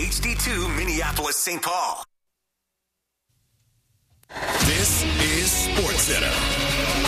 HD2 Minneapolis, St. Paul. This is SportsCenter.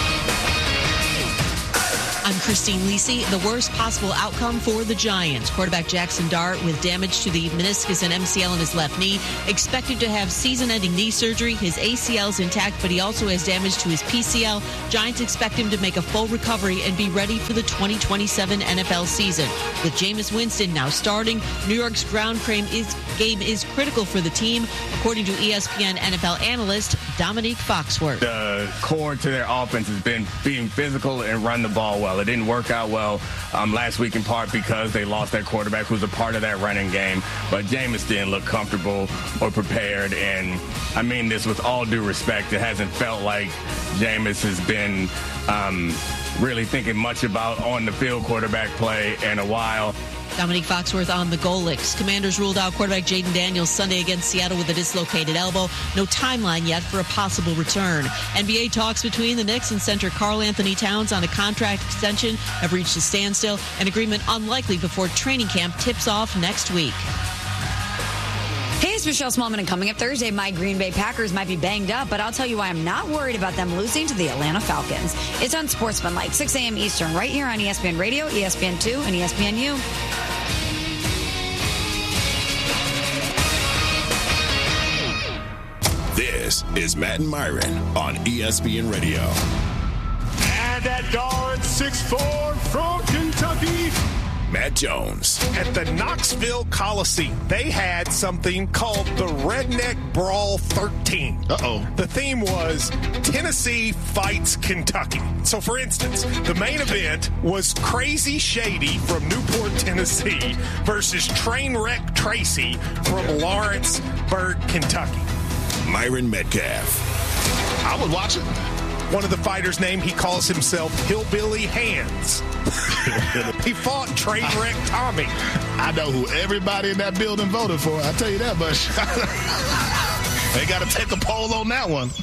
I'm Christine Lisi. The worst possible outcome for the Giants. Quarterback Jackson Dart with damage to the meniscus and MCL in his left knee. Expected to have season-ending knee surgery. His ACL is intact, but he also has damage to his PCL. Giants expect him to make a full recovery and be ready for the 2027 NFL season. With Jameis Winston now starting, New York's ground game is critical for the team, according to ESPN NFL analyst Dominique Foxworth. The core to their offense has been being physical and run the ball well. It didn't work out well last week in part because they lost their quarterback who was a part of that running game. But Jameis didn't look comfortable or prepared. And I mean this with all due respect. It hasn't felt like Jameis has been really thinking much about on-the-field quarterback play in a while. Dominique Foxworth on the Golicks. Commanders ruled out quarterback Jaden Daniels Sunday against Seattle with a dislocated elbow. No timeline yet for a possible return. NBA talks between the Knicks and center Karl Anthony Towns on a contract extension have reached a standstill, an agreement unlikely before training camp tips off next week. Hey, it's Michelle Smallman, and coming up Thursday, my Green Bay Packers might be banged up, but I'll tell you why I'm not worried about them losing to the Atlanta Falcons. It's on Sportsmanlike, 6 a.m. Eastern, right here on ESPN Radio, ESPN2, and ESPNU. This is Matt and Myron on ESPN Radio. And at guard 6'4" from Kentucky, Matt Jones. At the Knoxville Coliseum, they had something called the Redneck Brawl 13. The theme was Tennessee fights Kentucky. So, for instance, the main event was Crazy Shady from Newport, Tennessee versus Trainwreck Tracy from Lawrenceburg, Kentucky. Myron Metcalf. I would watch it. One of the fighters' name, he calls himself Hillbilly Hands. He fought Trainwreck Tommy. I know who everybody in that building voted for. I'll tell you that much. They got to take a poll on that one.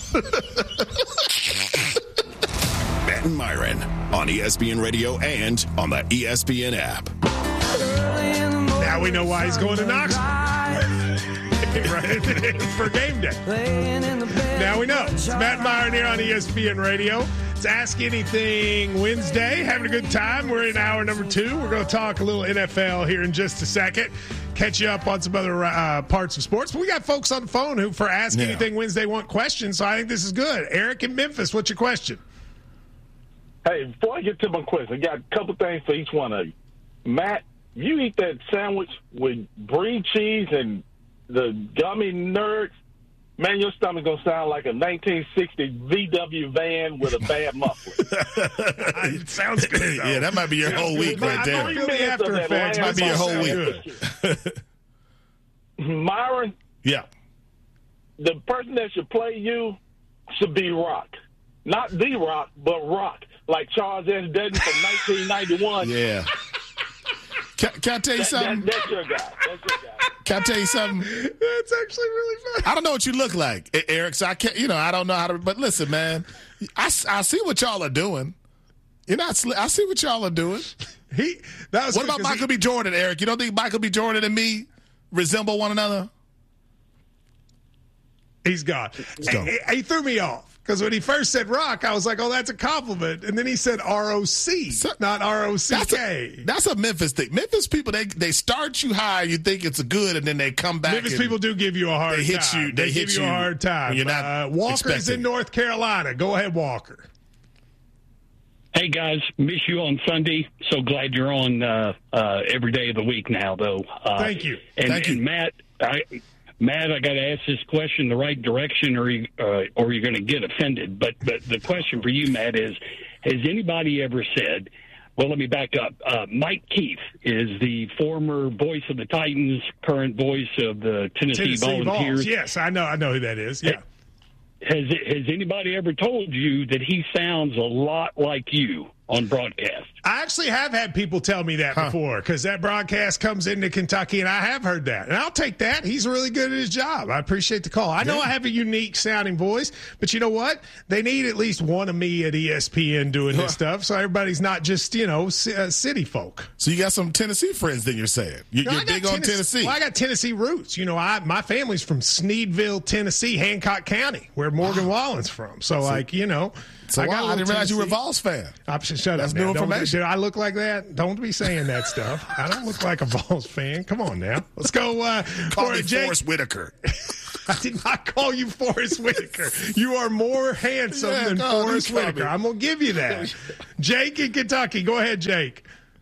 Matt and Myron on ESPN Radio and on the ESPN app. Now we know why he's going to Knoxville. Right, for game day. Now we know. It's Matt Myron here on ESPN Radio. It's Ask Anything Wednesday. Having a good time. We're in hour number 2. We're going to talk a little NFL here in just a second. Catch you up on some other parts of sports. But we got folks on the phone who, for Ask Anything Wednesday, want questions. So I think this is good. Eric in Memphis, what's your question? Hey, before I get to my question, I got a couple things for each one of you. Matt, you eat that sandwich with brie cheese and the gummy nerds, man, your stomach going to sound like a 1960 VW van with a bad muffler. It sounds good, though. Yeah, that might be your whole week right there. That might be your whole week. Myron? Yeah. The person that should play you should be Rock. Not The Rock, but Rock. Like Charles S. Dutton from 1991. Yeah. Can I tell you something? That's your guy. That's your guy. Can I tell you something? That's actually really funny. I don't know what you look like, Eric, so I can't, I don't know how to, but listen, man, I see what y'all are doing. I see what y'all are doing. What about Michael B. Jordan, Eric? You don't think Michael B. Jordan and me resemble one another? He's gone. He threw me off. Because when he first said Rock, I was like, oh, that's a compliment. And then he said R-O-C, not R-O-C-K. That's a Memphis thing. Memphis people, they start you high, you think it's good, and then they come back. Memphis people do give you a hard time. They give you a hard time. You're not Walker's in North Carolina. Go ahead, Walker. Hey, guys. Miss you on Sunday. So glad you're on every day of the week now, though. Thank you. And Matt, Matt, I got to ask this question the right direction, or you're going to get offended. But the question for you, Matt, is: has anybody ever said? Well, let me back up. Mike Keith is the former voice of the Titans, current voice of the Tennessee Volunteers. Yes, I know who that is. Yeah. Has anybody ever told you that he sounds a lot like you? on broadcast. I actually have had people tell me that before, because that broadcast comes into Kentucky, and I have heard that. And I'll take that. He's really good at his job. I appreciate the call. I know I have a unique sounding voice, but you know what? They need at least one of me at ESPN doing this stuff, so everybody's not just, city folk. So you got some Tennessee friends, then you're saying? You're big on Tennessee. Well, I got Tennessee roots. My family's from Sneedville, Tennessee, Hancock County, where Morgan Wallen's from. So I didn't realize you were a Vols fan. Shut up. New information. Do I look like that? Don't be saying that stuff. I don't look like a Vols fan. Come on now. Let's go. Call me Forrest Whitaker. I did not call you Forrest Whitaker. You are more handsome than Forrest Whitaker. I'm going to give you that. Jake in Kentucky. Go ahead, Jake.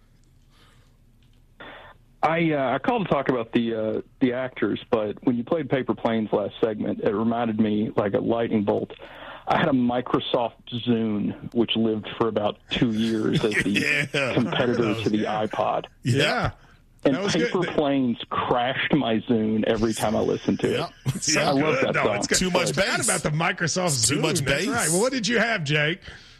I called to talk about the actors, but when you played Paper Planes last segment, it reminded me like a lightning bolt. I had a Microsoft Zune, which lived for about 2 years as the competitor to the iPod. Yeah. And Paper Planes crashed my Zune every time I listened to it. I love that song. It's too much bass. About the Microsoft Zune. Too much bass. That's right. Well, what did you have, Jake?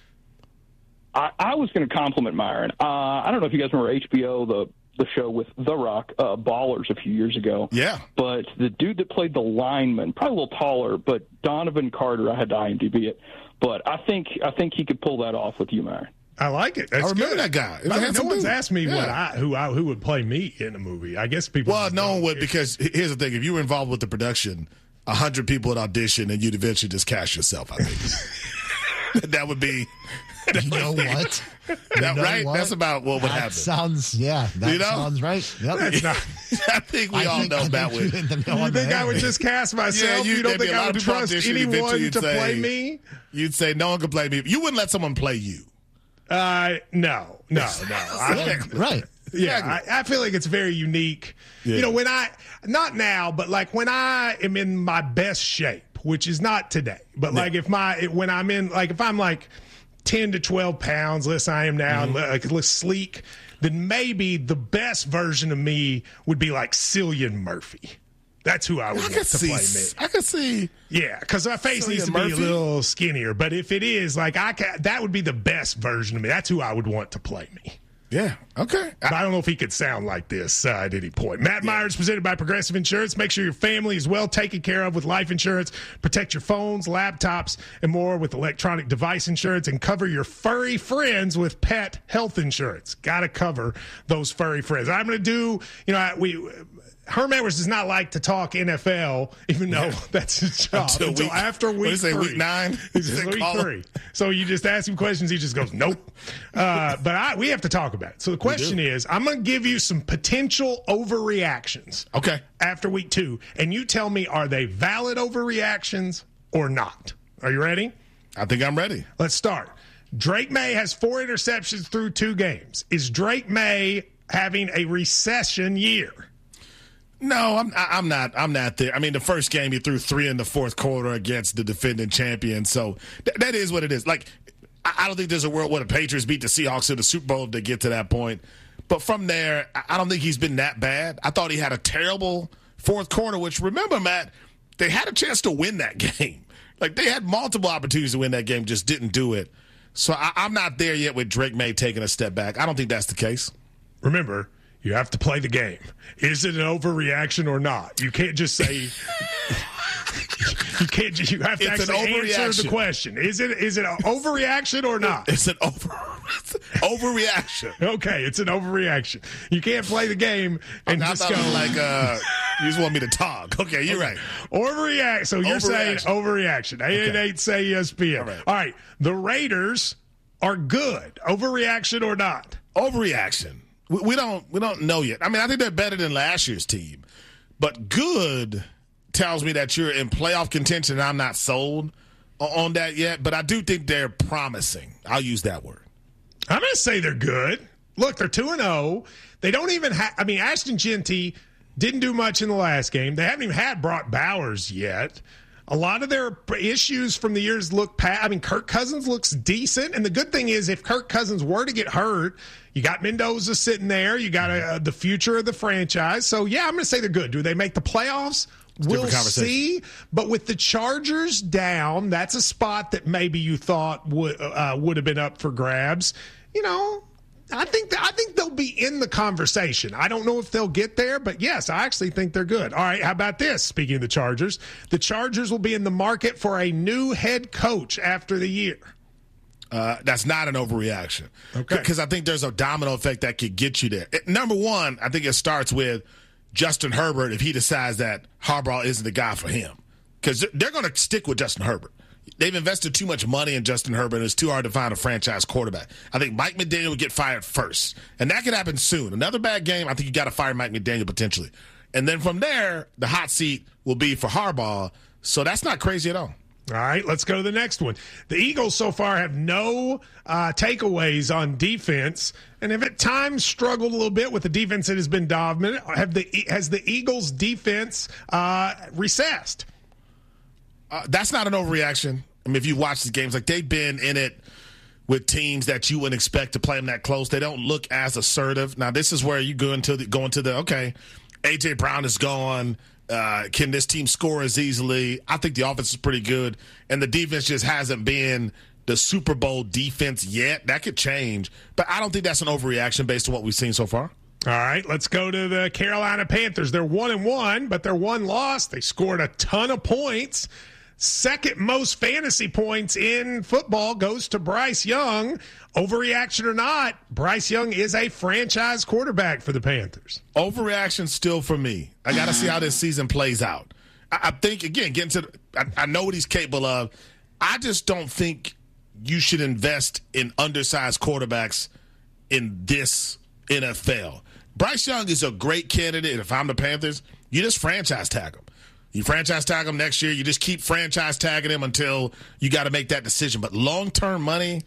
I was going to compliment Myron. I don't know if you guys remember HBO, the show with The Rock, Ballers, a few years ago. Yeah. But the dude that played the lineman, probably a little taller, but Donovan Carter, I had to IMDb it. But I think he could pull that off with you, Myron. I like it. That's I remember good. that guy. No one's asked me who would play me in a movie. I guess people. Well, no one would, because here's the thing: if you were involved with the production, 100 people would audition, and you'd eventually just cast yourself. I think that would be. You know what? Right? What? That's about what would happen. Sounds right. Yep. I think we all know about it. You think I would just cast myself? Yeah, you don't think I would trust anyone to play me? You'd say no one could play me. You wouldn't let someone play you. No. Right. Yeah, I feel like it's very unique. Yeah. When not now, but like when I am in my best shape, which is not today, but like if I'm like 10 to 12 pounds less I am now, and like less sleek, then maybe the best version of me would be like Cillian Murphy. That's who I would want to play me. I could see. Yeah, because my face needs to be a little skinnier. But if it is, like, that would be the best version of me. That's who I would want to play me. Yeah, okay. But I don't know if he could sound like this at any point. Matt Myers, presented by Progressive Insurance. Make sure your family is well taken care of with life insurance. Protect your phones, laptops, and more with electronic device insurance. And cover your furry friends with pet health insurance. Got to cover those furry friends. I'm going to do, Herm Edwards does not like to talk NFL, even though that's his job. Until after week 3. Week 9? He's week 3. So you just ask him questions, he just goes, nope. But we have to talk about it. So the question is, I'm going to give you some potential overreactions. Okay. After week 2. And you tell me, are they valid overreactions or not? Are you ready? I think I'm ready. Let's start. Drake May has 4 interceptions through 2 games. Is Drake May having a recession year? No, I'm not there. I mean, the first game he threw 3 in the fourth quarter against the defending champion. So that is what it is. Like, I don't think there's a world where the Patriots beat the Seahawks in the Super Bowl to get to that point. But from there, I don't think he's been that bad. I thought he had a terrible fourth quarter, which, remember, Matt, they had a chance to win that game. Like, they had multiple opportunities to win that game, just didn't do it. So I'm not there yet with Drake May taking a step back. I don't think that's the case. Remember, you have to play the game. Is it an overreaction or not? You can't just say. You have to actually answer the question. Is it an overreaction or not? It's an overreaction. Okay, it's an overreaction. You can't play the game and just go like you just want me to talk. Okay, you're right. Overreact. So you're saying overreaction. 888 say ESPN. All right. The Raiders are good. Overreaction or not? Overreaction. We don't know yet. I mean, I think they're better than last year's team, but good tells me that you're in playoff contention. And I'm not sold on that yet, but I do think they're promising. I'll use that word. I'm going to say they're good. Look, they're 2-0. They don't even have. I mean, Ashton Genty didn't do much in the last game. They haven't even had Brock Bowers yet. A lot of their issues from the years look past. I mean, Kirk Cousins looks decent. And the good thing is, if Kirk Cousins were to get hurt, you got Mendoza sitting there. You got the future of the franchise. So, yeah, I'm going to say they're good. Do they make the playoffs? We'll see. But with the Chargers down, that's a spot that maybe you thought would have been up for grabs. I think they'll be in the conversation. I don't know if they'll get there, but yes, I actually think they're good. All right, how about this? Speaking of the Chargers will be in the market for a new head coach after the year. That's not an overreaction. Okay. Because I think there's a domino effect that could get you there. Number one, I think it starts with Justin Herbert if he decides that Harbaugh isn't the guy for him. Because they're going to stick with Justin Herbert. They've invested too much money in Justin Herbert, and it's too hard to find a franchise quarterback. I think Mike McDaniel would get fired first, and that could happen soon. Another bad game, I think you got to fire Mike McDaniel potentially. And then from there, the hot seat will be for Harbaugh, so that's not crazy at all. All right, let's go to the next one. The Eagles so far have no takeaways on defense, and have at times struggled a little bit with the defense that has been dominant. Has the Eagles' defense recessed? That's not an overreaction. I mean, if you watch the games, like they've been in it with teams that you wouldn't expect to play them that close. They don't look as assertive. Now, this is where you go into the okay, A.J. Brown is gone. Can this team score as easily? I think the offense is pretty good, and the defense just hasn't been the Super Bowl defense yet. That could change, but I don't think that's an overreaction based on what we've seen so far. All right, let's go to the Carolina Panthers. They're 1-1, but they're one loss. They scored a ton of points. Second most fantasy points in football goes to Bryce Young. Overreaction or not, Bryce Young is a franchise quarterback for the Panthers. Overreaction still for me. I got to see how this season plays out. I think, again, I know what he's capable of. I just don't think you should invest in undersized quarterbacks in this NFL. Bryce Young is a great candidate. If I'm the Panthers, you just franchise tag him. You franchise tag him next year. You just keep franchise tagging him until you got to make that decision. But long-term money,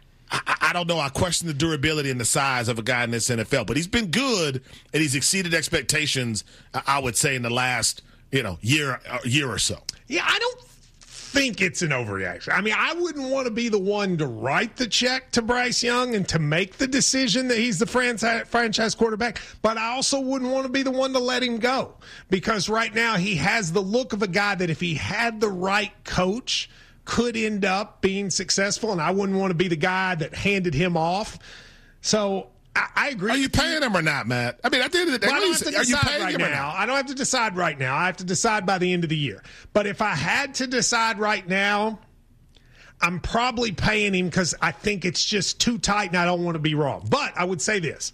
I don't know. I question the durability and the size of a guy in this NFL. But he's been good, and he's exceeded expectations, I would say, in the last year or so. Yeah, I don't think it's an overreaction. I mean, I wouldn't want to be the one to write the check to Bryce Young and to make the decision that he's the franchise quarterback, but I also wouldn't want to be the one to let him go, because right now he has the look of a guy that if he had the right coach could end up being successful, and I wouldn't want to be the guy that handed him off. So I agree. Are you paying him or not, Matt? I mean, at the end of the day, are you paying him right now? I don't have to decide right now. I have to decide by the end of the year. But if I had to decide right now, I'm probably paying him because I think it's just too tight and I don't want to be wrong. But I would say this.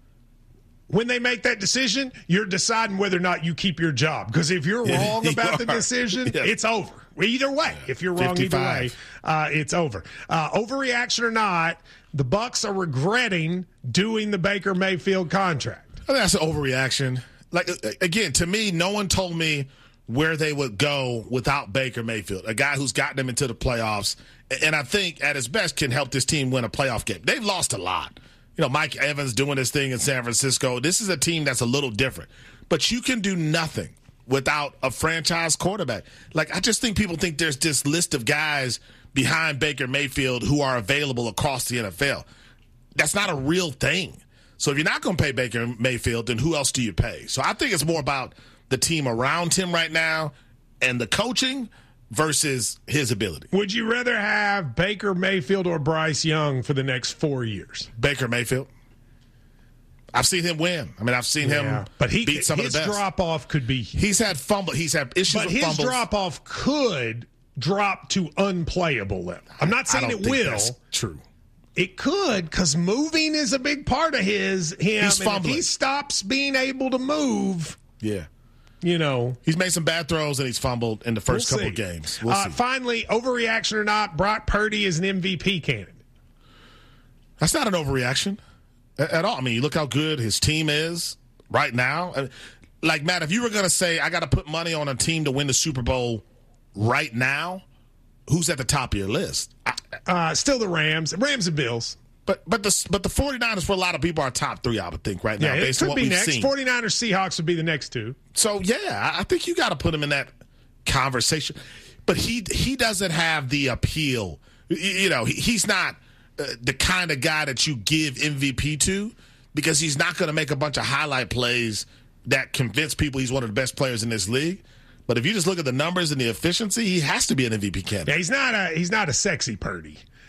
When they make that decision, you're deciding whether or not you keep your job. Because if you're wrong about the decision, it's over. Either way, if you're wrong 55. Either way, it's over. Overreaction or not, the Bucs are regretting doing the Baker Mayfield contract. I think that's an overreaction. Like, again, to me, no one told me where they would go without Baker Mayfield, a guy who's gotten them into the playoffs, and I think at his best can help this team win a playoff game. They've lost a lot. Mike Evans doing his thing in San Francisco. This is a team that's a little different. But you can do nothing without a franchise quarterback. Like, I just think people think there's this list of guys behind Baker Mayfield who are available across the NFL. That's not a real thing. So if you're not going to pay Baker Mayfield, then who else do you pay? So I think it's more about the team around him right now and the coaching versus his ability. Would you rather have Baker Mayfield or Bryce Young for the next 4 years? Baker Mayfield. I've seen him win. I mean, I've seen him beat some of the best. His drop-off could be huge. He's had issues with fumbles. But his drop-off could drop to unplayable level. I'm not saying it will. That's true. It could, because moving is a big part of him. He's fumbling. And if he stops being able to move, he's made some bad throws and he's fumbled in the first couple of games. We'll see. Finally, overreaction or not, Brock Purdy is an MVP candidate. That's not an overreaction at all. I mean, you look how good his team is right now. Like, Matt, if you were going to say, I got to put money on a team to win the Super Bowl right now, who's at the top of your list? Still the Rams and Bills. But the 49ers, for a lot of people, are top three, I would think, right now, based on what we've seen. 49ers, Seahawks would be the next two. So, yeah, I think you got to put him in that conversation. But he doesn't have the appeal. He's not the kind of guy that you give MVP to, because he's not going to make a bunch of highlight plays that convince people he's one of the best players in this league. But if you just look at the numbers and the efficiency, he has to be an MVP candidate. Yeah, he's not a sexy Purdy.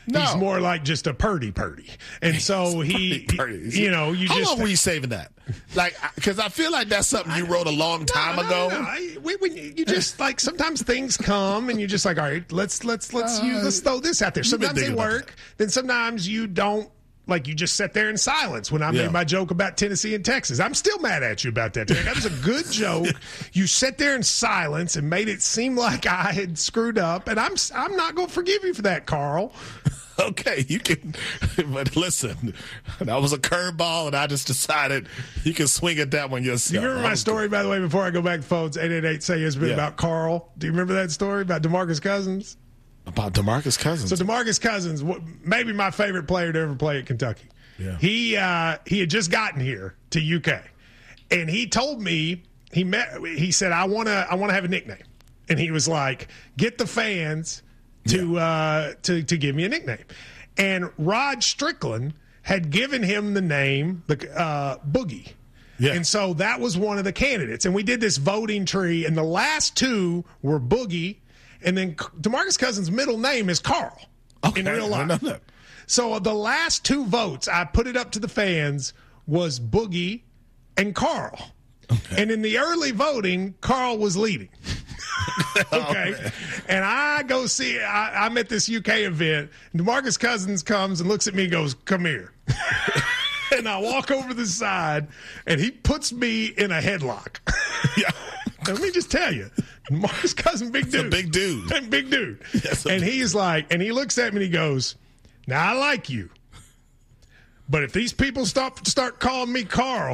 No. He's more like just a purdy. And so you know, you How long were you saving that? Like, because I feel like that's something you wrote a long time ago. When you just like sometimes things come and you're just like, all right, let's throw this out there. Sometimes they work, then sometimes you don't. Like, you just sat there in silence when I made my joke about Tennessee and Texas. I'm still mad at you about that. That was a good joke. You sat there in silence and made it seem like I had screwed up, and I'm not going to forgive you for that, Carl. Okay, you can, but listen, that was a curveball, and I just decided you can swing at that one yourself. Do you remember my story, by the way, before I go back to phones, 888-SAY-ESPN about Carl? Do you remember that story about DeMarcus Cousins? About DeMarcus Cousins? So DeMarcus Cousins, maybe my favorite player to ever play at Kentucky. Yeah. He had just gotten here to UK, and he told me, he said, I want to have a nickname. And he was like, get the fans to give me a nickname. And Rod Strickland had given him the name Boogie. Yeah. And so that was one of the candidates. And we did this voting tree, and the last two were Boogie, and then DeMarcus Cousins' middle name is Carl in real life. So the last two votes, I put it up to the fans, was Boogie and Carl. Okay. And in the early voting, Carl was leading. Okay. And I go see, I'm at this UK event, and DeMarcus Cousins comes and looks at me and goes, come here. And I walk over the side, and he puts me in a headlock. Yeah. Let me just tell you, DeMarcus Cousins, big dude. Big dude. Big dude. And he's like, and he looks at me and he goes, now I like you, but if these people start calling me Carl,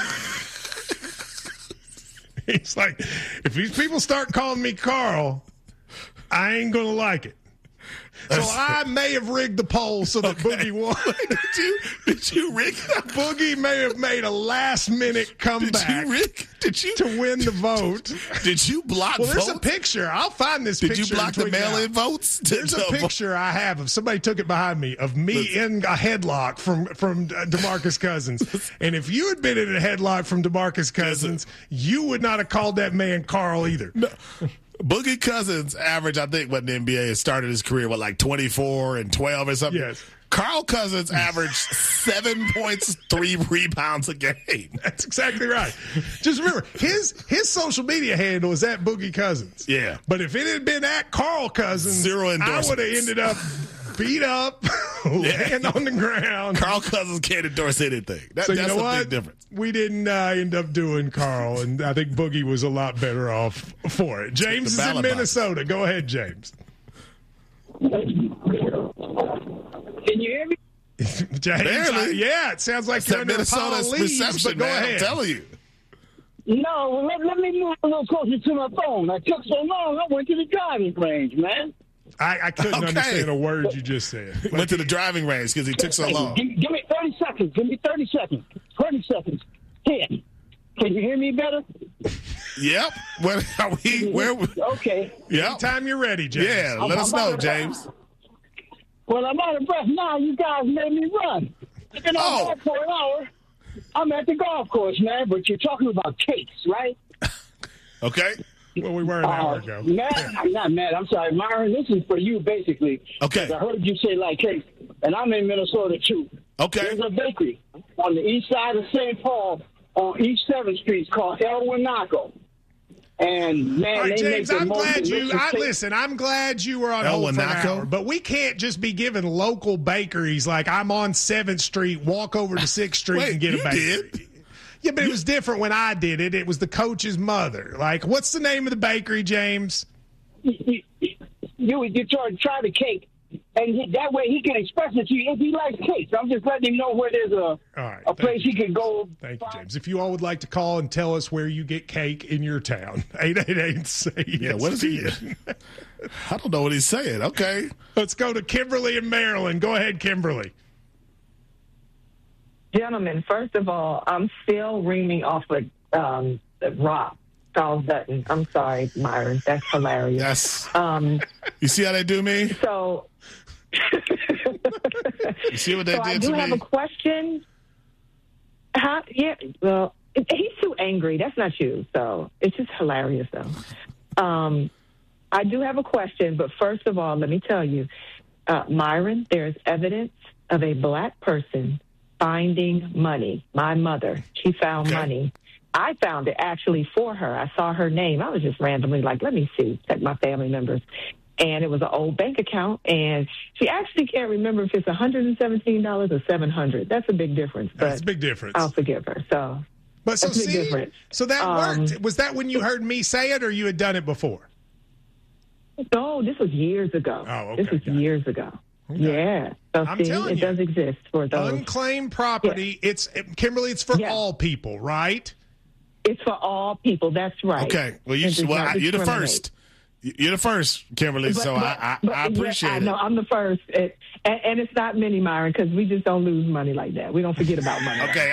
he's like, if these people start calling me Carl, I ain't going to like it. So I may have rigged the poll so that Boogie won. Did you rig it? Boogie may have made a last-minute comeback to win the vote. Did you block votes? Well, there's a picture. I'll find this picture. Did you block the mail-in votes? There's a picture I have of somebody took it behind me of me in a headlock from DeMarcus Cousins. And if you had been in a headlock from DeMarcus Cousins, you would not have called that man Carl either. No. Boogie Cousins average, I think, when the NBA started his career, like 24 and 12 or something? Yes. Carl Cousins averaged 7 points, 3 rebounds a game. That's exactly right. Just remember, his social media handle is at Boogie Cousins. Yeah. But if it had been at Carl Cousins, zero endorsements. I would have ended up beat up, laying on the ground. Carl Cousins can't endorse anything. That's a big difference. We didn't end up doing Carl, and I think Boogie was a lot better off for it. James is in Minnesota. Go ahead, James. Can you hear me? James, barely. Yeah, it sounds like you're under Minnesota's reception, but go ahead. I'm telling you. No, let me move a little closer to my phone. I took so long, I went to the driving range, man. I couldn't understand a word you just said. Went to the driving range because he took so long. Give me 30 seconds. 20 seconds. 10. Can you hear me better? Yep. Where are we? Okay. Yep. Anytime you're ready, James. Yeah, let us know, James. Well, I'm out of breath now. You guys made me run. I've been on golf for an hour. I'm at the golf course, man, but you're talking about cakes, right? Okay. Well, we were an hour ago. I'm not mad. I'm sorry, Myron. This is for you, basically. Okay. I heard you say like cakes, and I'm in Minnesota, too. Okay. There's a bakery on the east side of St. Paul on East 7th Street called El Winaco. And, man, right, they James, make the I'm most glad you. delicious cake. Listen, I'm glad you were on hold for an hour, but we can't just be giving local bakeries like I'm on 7th Street, walk over to 6th Street and get a bakery. Did. Yeah, but it was different when I did it. It was the coach's mother. Like, what's the name of the bakery, James? You try the cake, and that way he can express it to you if he likes cakes. I'm just letting him know where there's a place he can go. Thank you, James. If you all would like to call and tell us where you get cake in your town, 888-SAY-ESPN. Yeah, what is he? I don't know what he's saying. Okay. Let's go to Kimberly in Maryland. Go ahead, Kimberly. Gentlemen, first of all, I'm still reaming off of Rock. Charles Dutton. I'm sorry, Myron. That's hilarious. Yes. You see how they do me? So, you see what they did to me? I do have a question. Well, he's too angry. That's not you. So it's just hilarious, though. I do have a question, but first of all, let me tell you, Myron, there's evidence of a black person finding money. My mother, she found money. I found it actually for her. I saw her name. I was just randomly like, let me see, check my family members. And it was an old bank account, and she actually can't remember if it's $117 or $700. That's a big difference. That's a big difference. I'll forgive her. So, but so that's a big see, difference. So that worked. Was that when you heard me say it, or you had done it before? No, this was years ago. Oh, okay. This was years ago. Okay. Yeah. So I'm see, telling it does exist for those. Unclaimed property. Yeah. Kimberly, it's for all people, right? It's for all people. That's right. Okay. Well, you're the first. You're the first, Kimberly, so I appreciate it. No, I'm the first. And it's not many, Myron, because we just don't lose money like that. We don't forget about money. Okay,